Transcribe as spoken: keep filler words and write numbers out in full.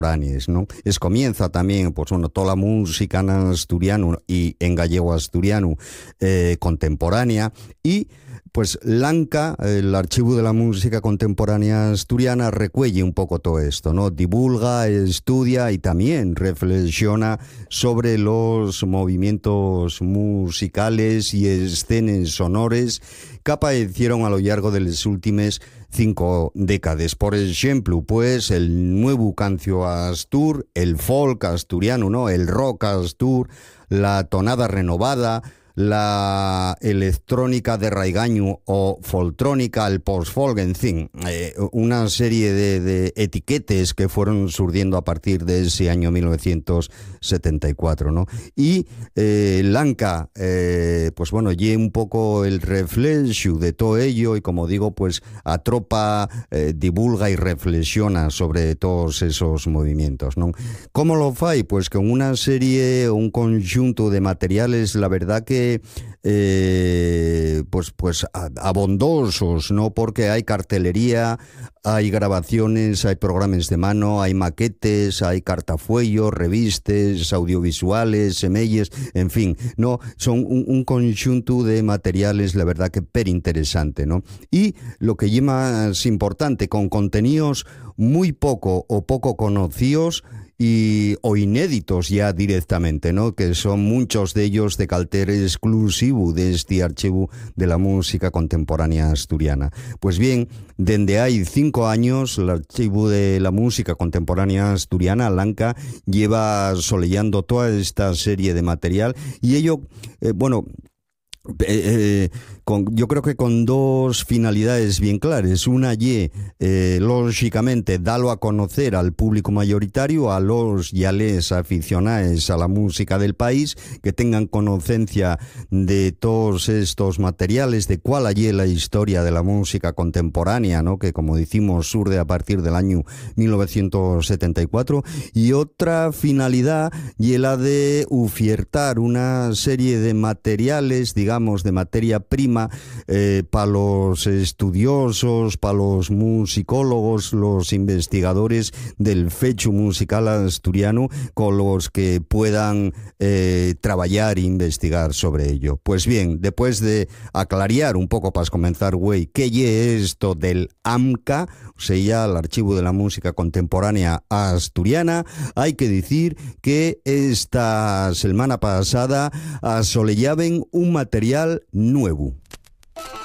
¿no? Es comienza también, pues bueno, toda la música en asturiano y en gallego asturiano eh, contemporánea, y pues Lanca, el Archivo de la Música Contemporánea Asturiana, recuelle un poco todo esto, ¿no? Divulga, estudia y también reflexiona sobre los movimientos musicales y escenas sonores que aparecieron a lo largo de las últimas cinco décadas. Por ejemplo, pues el nuevo cancio astur, el folk asturiano, ¿no? El rock astur, la tonada renovada, la electrónica de raigaño o foltrónica, el post-folk, en fin, eh, una serie de, de etiquetes que fueron surgiendo a partir de ese año mil novecientos setenta y cuatro, ¿no? Y eh, Lanca, eh, pues bueno, lle un poco el reflexo de todo ello y, como digo, pues atropa, eh, divulga y reflexiona sobre todos esos movimientos, ¿no? ¿Cómo lo fai? Pues con una serie, un conjunto de materiales, la verdad que Eh, pues, pues abondosos, ¿no? Porque hay cartelería, hay grabaciones, hay programas de mano, hay maquetes, hay cartafuellos, revistas, audiovisuales, semelles, en fin, ¿no? Son un, un conjunto de materiales, la verdad que per interesante, ¿no? Y lo que es más importante, con contenidos muy poco o poco conocidos y o inéditos ya directamente, ¿no? Que son muchos de ellos de carácter exclusivo de este archivo de la música contemporánea asturiana. Pues bien, desde hay cinco años el archivo de la música contemporánea asturiana, Lanca, lleva soleando toda esta serie de material y ello, eh, bueno, Eh, eh, con, yo creo que con dos finalidades bien claras. Una y, eh, lógicamente, darlo a conocer al público mayoritario, a los y a les aficionados a la música del país, que tengan conocencia de todos estos materiales, de cuál allí la historia de la música contemporánea, ¿no? Que, como decimos, surge a partir del año mil novecientos setenta y cuatro. Y otra finalidad y la de ofertar una serie de materiales, digamos, digamos, de materia prima eh, para los estudiosos, para los musicólogos, los investigadores del fecho musical asturiano, con los que puedan eh, trabajar e investigar sobre ello. Pues bien, después de aclarar un poco para comenzar, güey, ¿qué es esto del AMCA? O sea, el Archivo de la Música Contemporánea Asturiana, hay que decir que esta semana pasada asolellaban un material nuevo.